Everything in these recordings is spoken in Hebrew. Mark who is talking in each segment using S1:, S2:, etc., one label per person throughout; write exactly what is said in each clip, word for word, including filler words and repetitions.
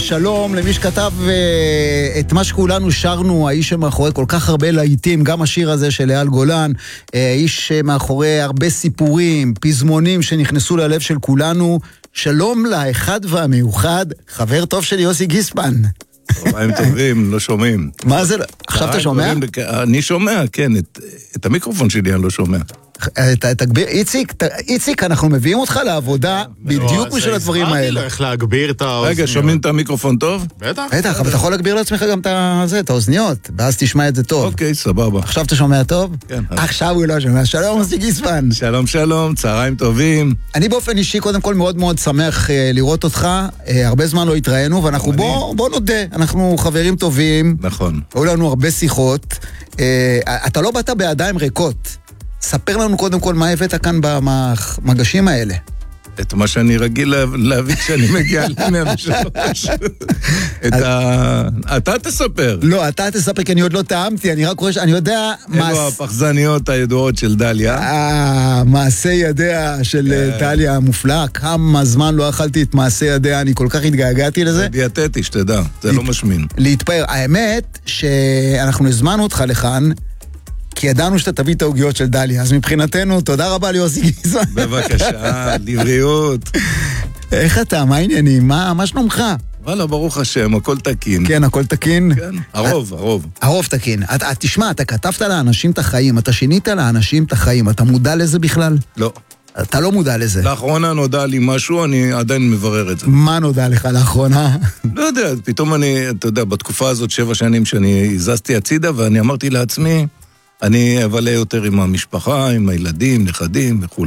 S1: שלום למי שכתב את מה שכולנו שרנו, האיש שמאחורי כל כך הרבה להיטים, גם השיר הזה של אייל גולן, האיש מאחורי הרבה סיפורים, פזמונים שנכנסו ללב של כולנו. שלום לאחד והמיוחד, חבר טוב של יוסי גיספן.
S2: צהריים טובים, לא שומעים.
S1: מה זה? עכשיו אתה שומע?
S2: אני שומע, כן, את המיקרופון שלי אני לא שומע.
S1: תגביר, איציק, איציק, אנחנו מביאים אותך לעבודה בדיוק בשביל הדברים האלה.
S3: הסברתי לו איך להגביר את האוזניות.
S2: רגע, שומעים את המיקרופון טוב?
S3: בטח.
S1: בטח, אבל אתה יכול להגביר לעצמך גם את האוזניות, ואז תשמע את זה טוב.
S2: אוקיי, סבבה.
S1: עכשיו אתה שומע טוב?
S2: כן.
S1: עכשיו הוא לא שומע. שלום, יוסי גיספן.
S2: שלום, שלום, צהריים טובים.
S1: אני באופן אישי, קודם כל, מאוד מאוד שמח לראות אותך. הרבה זמן לא התראינו, ואנחנו בוא נודה, אנחנו חברים טובים.
S2: נכון.
S1: היו לנו הרבה שיחות. אתה לא באת בידיים ריקות. ספר לנו קודם כל מה הבאת כאן במגשים האלה.
S2: את מה שאני רגיל להביא כשאני מגיע למאה ושלוש. את ה... אתה תספר.
S1: לא, אתה תספר, כי אני עוד לא טעמתי, אני רק רואה שאני יודע...
S2: אלו הפחזניות הידועות של דליה.
S1: אה, מעשה ידיה של דליה המופלא. כמה זמן לא אכלתי את מעשה ידיה, אני כל כך התגעגעתי לזה.
S2: זה דיאטטי, שתדע, זה לא משמין.
S1: להתפאר. האמת שאנחנו הזמנו אותך לכאן, כי ידענו שאתה תביא את העוגיות של דליה, אז מבחינתנו, תודה רבה ליוסי גיספן.
S2: בבקשה, לבריאות.
S1: איך אתה? מה העניינים? מה, מה שלומך?
S2: וואלה, ברוך השם, הכל תקין.
S1: כן, הכל תקין?
S2: כן, הרוב, הרוב.
S1: הרוב תקין. אתה, תשמע, אתה כתבת לאנשים את החיים, אתה שינית לאנשים את החיים, אתה מודע לזה בכלל?
S2: לא.
S1: אתה לא מודע לזה.
S2: לאחרונה נודע לי משהו, אני עדיין מברר את זה.
S1: מה נודע לך לאחרונה?
S2: לא יודע, פתאום אני, אתה יודע, בתקופה הזאת שבע שנים שאני הזזתי הצידה, ואני אמרתי לעצמי, אני אבלה יותר עם המשפחה, עם הילדים, נכדים וכו'.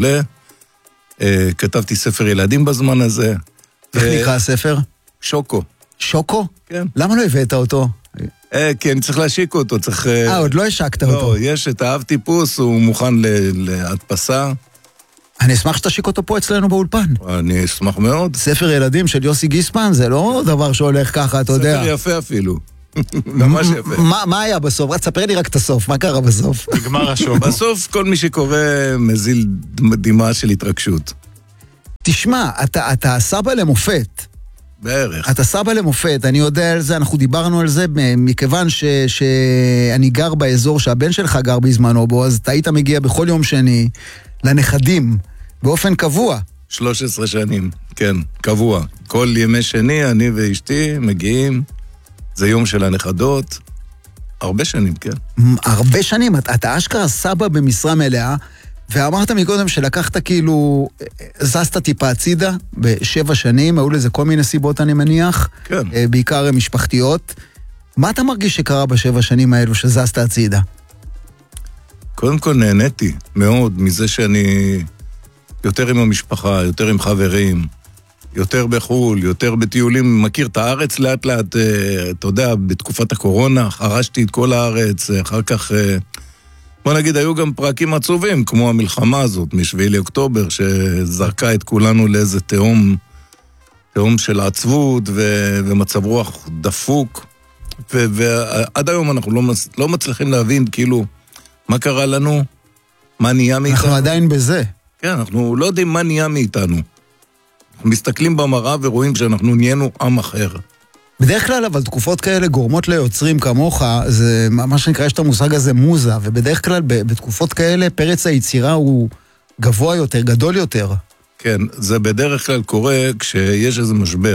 S2: כתבתי ספר ילדים בזמן הזה.
S1: איך נקרא הספר?
S2: שוקו.
S1: שוקו?
S2: כן.
S1: למה לא הבאת אותו?
S2: כן, צריך להשיק אותו, צריך...
S1: אה, עוד לא השקת אותו.
S2: לא, יש את האב טיפוס, הוא מוכן להדפסה.
S1: אני אשמח שתשיק אותו פה אצלנו באולפן.
S2: אני אשמח מאוד.
S1: ספר ילדים של יוסי גיספן, זה לא דבר שהולך ככה, אתה יודע.
S2: ספר יפה אפילו. ממש יפה.
S1: מה היה בסוף? תספר לי רק את הסוף, מה קרה בסוף?
S3: נגמר השוק.
S2: בסוף כל מי שקורא מזיל דמעה של התרגשות.
S1: תשמע, אתה סבא למופת.
S2: בערך.
S1: אתה סבא למופת, אני יודע על זה, אנחנו דיברנו על זה, מכיוון שאני גר באזור שהבן שלך גר בזמנו בו, אז אתה היית מגיע בכל יום שני לנכדים, באופן קבוע.
S2: שלוש עשרה שנים, כן, קבוע. כל ימי שני, אני ואשתי מגיעים, זה יום של הנכדות, הרבה שנים, כן.
S1: הרבה שנים, אתה אשכרה סבא במשרה מלאה, ואמרת מקודם שלקחת כאילו, זזת טיפה הצידה בשבע שנים, היו לזה כל מיני סיבות אני מניח,
S2: כן.
S1: בעיקר משפחתיות. מה אתה מרגיש שקרה בשבע שנים האלו שזזת הצידה?
S2: קודם כל נהניתי מאוד מזה שאני יותר עם המשפחה, יותר עם חברים, יותר בחול, יותר בטיולים, מכיר את הארץ לאט לאט, אתה יודע, בתקופת הקורונה, חרשתי את כל הארץ, אחר כך... בוא נגיד, היו גם פרקים עצובים, כמו המלחמה הזאת, משביעי לאוקטובר, שזרקה את כולנו לאיזה תהום, תהום של עצבות ו- ומצב רוח דפוק, ו- ועד היום אנחנו לא, מצ- לא מצליחים להבין, כאילו, מה קרה לנו, מה נהיה מאיתנו.
S1: אנחנו עדיין בזה.
S2: כן, אנחנו לא יודעים מה נהיה מאיתנו. אנחנו מסתכלים במראה ורואים שאנחנו נהיינו עם אחר.
S1: בדרך כלל, אבל תקופות כאלה גורמות ליוצרים כמוך, זה מה שנקרא, יש את המושג הזה מוזה, ובדרך כלל בתקופות כאלה פרץ היצירה הוא גבוה יותר, גדול יותר.
S2: כן, זה בדרך כלל קורה כשיש איזה משבר.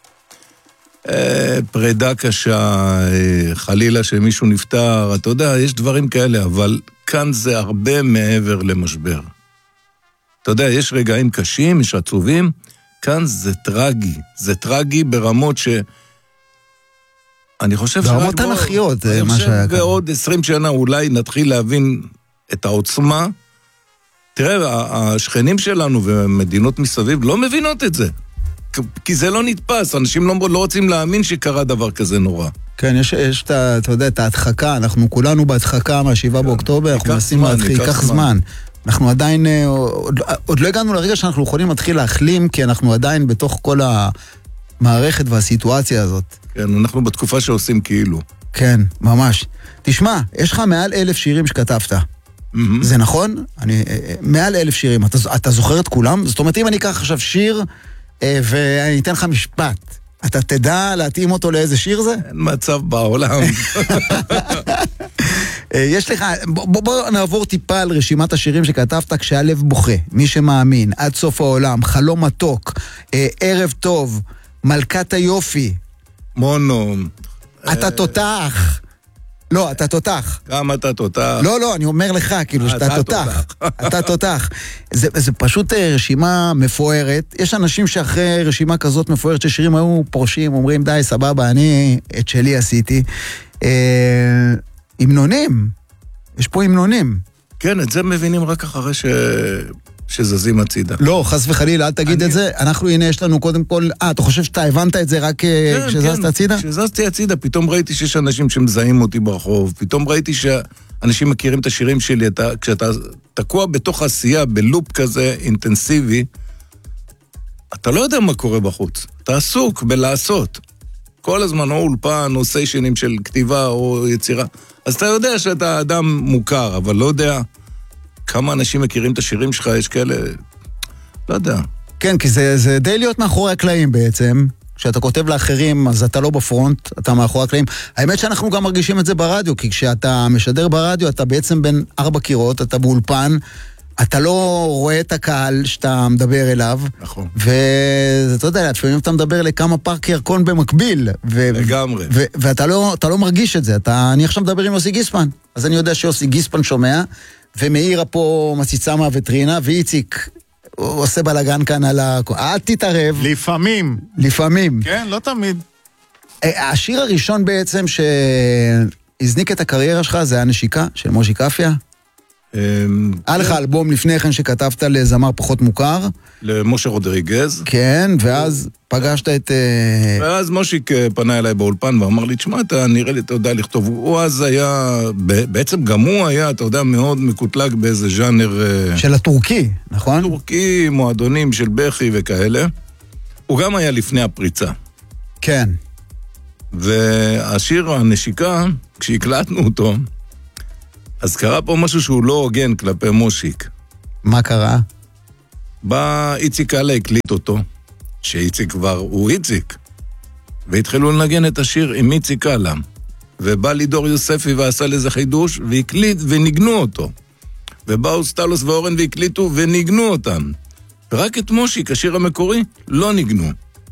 S2: פרידה קשה, חלילה שמישהו נפטר, אתה יודע, יש דברים כאלה, אבל כאן זה הרבה מעבר למשבר. אתה יודע, יש רגעים קשים, יש עצובים, כאן זה טרגי, זה טרגי ברמות ש... אני חושב
S1: ברמות תנכיות, זה מה שהיה כאן.
S2: אני חושב בעוד עשרים שנה אולי נתחיל להבין את העוצמה. תראה, השכנים שלנו ומדינות מסביב לא מבינות את זה. כי זה לא נתפס, אנשים לא, לא רוצים להאמין שקרה דבר כזה נורא.
S1: כן, יש, יש את, אתה יודע, את ההדחקה, אנחנו כולנו בהדחקה מהשבעה באוקטובר, אנחנו מנסים להתחיל, ייקח זמן. אנחנו עדיין, עוד, עוד לא הגענו לרגע שאנחנו יכולים להתחיל להחלים, כי אנחנו עדיין בתוך כל המערכת והסיטואציה הזאת.
S2: כן, אנחנו בתקופה שעושים כאילו.
S1: כן, ממש. תשמע, יש לך מעל אלף שירים שכתבת. Mm-hmm. זה נכון? אני, מעל אלף שירים. אתה, אתה זוכר את כולם? זאת אומרת, אם אני אקח עכשיו שיר, ואני אתן לך משפט, אתה תדע להתאים אותו לאיזה שיר זה?
S2: אין מצב בעולם.
S1: יש לך, בוא, בוא נעבור טיפה על רשימת השירים שכתבת כשהלב בוכה, מי שמאמין, עד סוף העולם, חלום מתוק, ערב טוב, מלכת היופי.
S2: מונו.
S1: אתה תותח. לא, אתה תותח.
S2: גם אתה תותח.
S1: לא, לא, אני אומר לך, כאילו, שאתה תותח. אתה תותח. זה, זה פשוט רשימה מפוארת. יש אנשים שאחרי רשימה כזאת מפוארת ששירים היו פורשים, אומרים, די, סבבה, אני את שלי עשיתי. המנונים. יש פה המנונים.
S2: כן, את זה מבינים רק אחרי ש... שזזים הצידה.
S1: לא, חס וחלילה, אל תגיד אני... את זה. אנחנו, הנה, יש לנו קודם כל... אה, אתה חושב שאתה הבנת את זה רק כן, כשזזת
S2: כן.
S1: הצידה?
S2: כשזזתי הצידה, פתאום ראיתי שיש אנשים שמזהים אותי ברחוב, פתאום ראיתי שאנשים מכירים את השירים שלי, אתה... כשאתה תקוע בתוך עשייה, בלופ כזה אינטנסיבי, אתה לא יודע מה קורה בחוץ. אתה עסוק בלעשות. כל הזמן או אולפן, או סיישנים של כתיבה, או יצירה. אז אתה יודע שאתה אדם מוכר, אבל לא יודע... כמה אנשים מכירים את השירים שלך, יש כאלה, לא יודע.
S1: כן, כי זה, זה די להיות מאחורי הקלעים בעצם. כשאתה כותב לאחרים, אז אתה לא בפרונט, אתה מאחורי הקלעים. האמת שאנחנו גם מרגישים את זה ברדיו, כי כשאתה משדר ברדיו, אתה בעצם בין ארבע קירות, אתה באולפן, אתה לא רואה את הקהל שאתה מדבר אליו.
S2: נכון.
S1: ואתה יודע, לפעמים אתה מדבר לכמה פארק ירקון במקביל. ו-
S2: לגמרי.
S1: ו- ואתה לא, אתה לא מרגיש את זה. אתה, אני עכשיו מדבר עם יוסי גיספן, אז אני יודע שיוסי גיספן שומע, ומאירה פה מציצה מהווטרינה, ואיציק עושה בלגן כאן על ה... אל תתערב.
S3: לפעמים.
S1: לפעמים.
S3: כן, לא תמיד.
S1: השיר הראשון בעצם שהזניק את הקריירה שלך, זה הנשיקה של מושיק אפיה. היה לך אלבום לפני כן שכתבת לזמר פחות מוכר.
S2: למשה רודריגז.
S1: כן, ואז פגשת את...
S2: ואז מושיק פנה אליי באולפן ואמר לי, תשמע, אתה נראה לי, אתה יודע לכתוב. הוא אז היה, בעצם גם הוא היה, אתה יודע, מאוד מקוטלג באיזה ז'אנר...
S1: של הטורקי, נכון?
S2: טורקי, מועדונים של בכי וכאלה. הוא גם היה לפני הפריצה.
S1: כן.
S2: והשיר הנשיקה, כשהקלטנו אותו, אז קרה פה משהו שהוא לא הוגן כלפי מושיק.
S1: מה קרה?
S2: בא איציק אלה, הקליט אותו, שאיציק כבר הוא איציק, והתחילו לנגן את השיר עם איציק אלה, ובא לידור יוספי ועשה לזה חידוש, והקליט וניגנו אותו. ובאו סטלוס ואורן והקליטו וניגנו אותם. ורק את מושיק, השיר המקורי, לא ניגנו.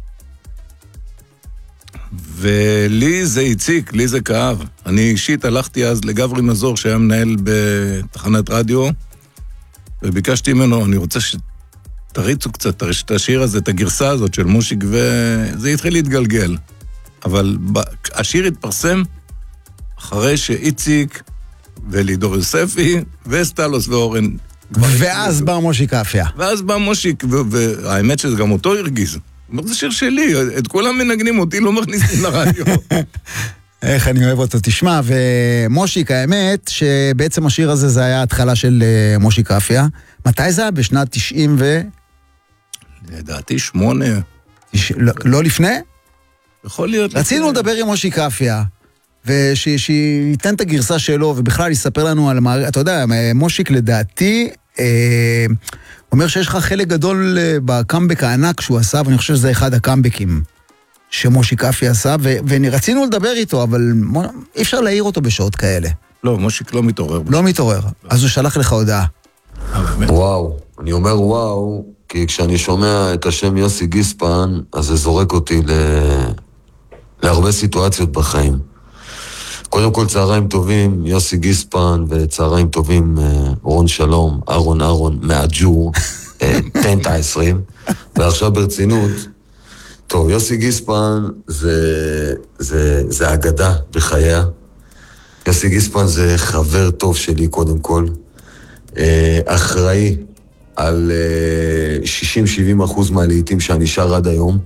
S2: ולי זה הציק, לי זה כאב. אני אישית הלכתי אז לגברי מזור שהיה מנהל בתחנת רדיו, וביקשתי ממנו, אני רוצה שתריצו קצת את השיר הזה, את הגרסה הזאת של מושיק, וזה התחיל להתגלגל. אבל השיר התפרסם אחרי שאיציק ולידור יוספי וסטלוס ואורן.
S1: ואז בא מושיק אפיה.
S2: ואז בא מושיק, והאמת שזה גם אותו הרגיז. זה שיר שלי, את כולם מנגנים אותי, לא מכניסים לרדיו.
S1: איך אני אוהב אותו, תשמע, ומושיק, האמת שבעצם השיר הזה זה היה ההתחלה של מושיק אפיה. מתי זה היה? בשנת תשעים ו...
S2: לדעתי שמונה.
S1: לא לפני?
S2: יכול להיות.
S1: רצינו לדבר עם מושיק אפיה, ושייתן את הגרסה שלו, ובכלל יספר לנו על מה... אתה יודע, מושיק לדעתי... אומר שיש לך חלק גדול בקאמבק הענק שהוא עשה, ואני חושב שזה אחד הקאמבקים שמושיק אפי עשה, ורצינו לדבר איתו, אבל אי אפשר להעיר אותו בשעות כאלה.
S2: לא, מושיק לא מתעורר.
S1: לא מתעורר, אז הוא שלח לך הודעה.
S4: וואו, אני אומר וואו, כי כשאני שומע את השם יוסי גיספן, אז זה זורק אותי להרבה סיטואציות בחיים. קודם כל צהריים טובים, יוסי גיספן, וצהריים טובים רון שלום, ארון ארון מהג'ור, טנטה עשרים, ועכשיו ברצינות, טוב, יוסי גיספן זה, זה, זה אגדה בחייה. יוסי גיספן זה חבר טוב שלי קודם כל, אחראי על שישים שבעים אחוז מהלעיתים שאני שר עד היום.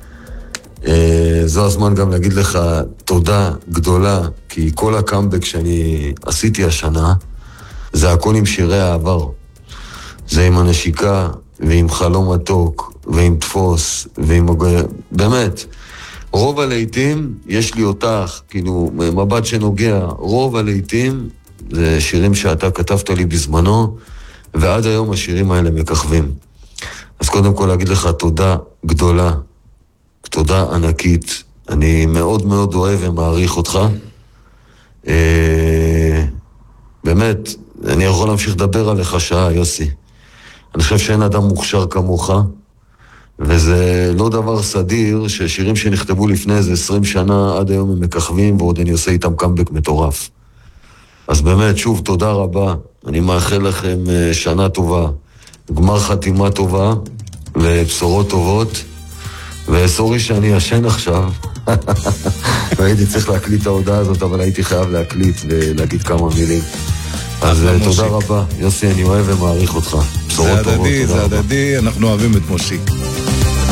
S4: זו הזמן גם להגיד לך תודה גדולה, כי כל הקאמבק שאני עשיתי השנה, זה הכל עם שירי העבר. זה עם הנשיקה, ועם חלום מתוק, ועם תפוס, ועם... באמת, רוב הלעיתים, יש לי אותך, כאילו, מבט שנוגע, רוב הלעיתים, זה שירים שאתה כתבת לי בזמנו, ועד היום השירים האלה מככבים. אז קודם כל להגיד לך תודה גדולה, תודה ענקית. אני מאוד מאוד אוהב ומעריך אותך. באמת, אני יכול להמשיך לדבר עליך שעה, יוסי. אני חושב שאין אדם מוכשר כמוך, וזה לא דבר סדיר ששירים שנכתבו לפני איזה עשרים שנה עד היום הם מככבים, ועוד אני עושה איתם קאמבק מטורף. אז באמת, שוב, תודה רבה. אני מאחל לכם שנה טובה, גמר חתימה טובה, ובשורות טובות. וסורי שאני ישן עכשיו. והייתי צריך להקליט את ההודעה הזאת, אבל הייתי חייב להקליט ולהגיד כמה מילים. אז תודה רבה. יוסי, אני אוהב ומעריך אותך. בשורות טובות.
S2: זה הדדי, זה הדדי, אנחנו אוהבים את מושיק.